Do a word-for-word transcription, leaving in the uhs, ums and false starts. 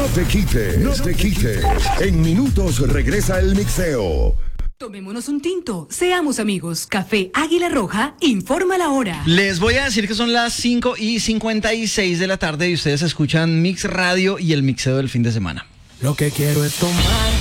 te quites, no te quites. En minutos regresa el mixeo. Tomémonos un tinto, seamos amigos. Café Águila Roja informa la hora. Les voy a decir que son las cinco y cincuenta y seis de la tarde y ustedes escuchan Mix Radio y el mixeo del fin de semana. Lo que quiero es tomar